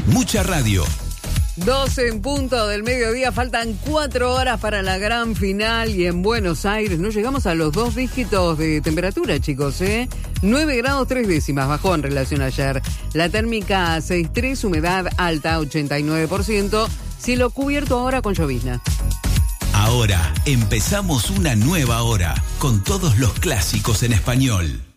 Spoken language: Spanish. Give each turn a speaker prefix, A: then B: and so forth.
A: Mucha radio.
B: 12 en punto del mediodía, faltan 4 horas para la gran final y en Buenos Aires no llegamos a los 2 dígitos de temperatura, chicos, 9 grados 3 décimas bajó en relación a ayer. La térmica 6,3, humedad alta 89%, cielo cubierto ahora con llovizna.
A: Ahora empezamos una nueva hora con todos los clásicos en español.